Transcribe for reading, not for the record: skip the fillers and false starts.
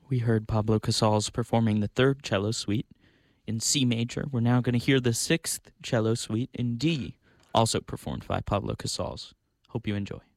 We heard Pablo Casals performing the third cello suite in C major. We're now going to hear the sixth cello suite in D, also performed by Pablo Casals. Hope you enjoy.